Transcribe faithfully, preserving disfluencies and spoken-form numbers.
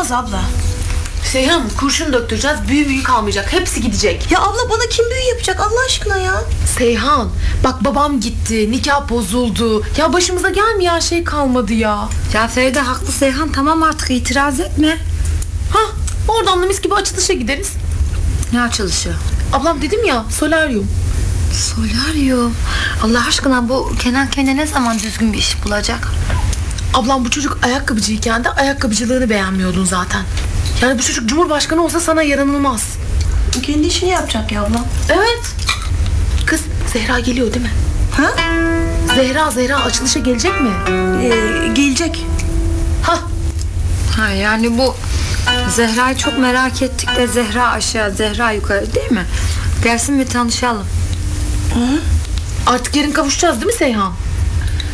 Olmaz abla. Seyhan, kurşun döktüreceğiz, büyü büyü kalmayacak, hepsi gidecek. Ya abla bana kim büyü yapacak Allah aşkına ya? Seyhan, bak babam gitti, nikah bozuldu. Ya başımıza gelmeyen şey kalmadı ya. Ya Feride haklı Seyhan, tamam artık itiraz etme. Hah, oradan da mis gibi açılışa gideriz. Ne açılışı? Ablam dedim ya, solaryum. Solaryum. Allah aşkına bu Kenan kendine ne zaman düzgün bir iş bulacak? Ablam bu çocuk ayakkabıcıyken de ayakkabıcılığını beğenmiyordun zaten. Yani bu çocuk cumhurbaşkanı olsa sana yaranılmaz. Kendi işini yapacak ya abla. Evet. Kız, Zehra geliyor değil mi? Ha? Zehra, Zehra açılışa gelecek mi? Ee, gelecek. Hah. Ha yani bu Zehra'yı çok merak ettik de Zehra aşağı Zehra yukarı değil mi? Gelsin bir tanışalım. Artık yarın kavuşacağız değil mi Seyhan?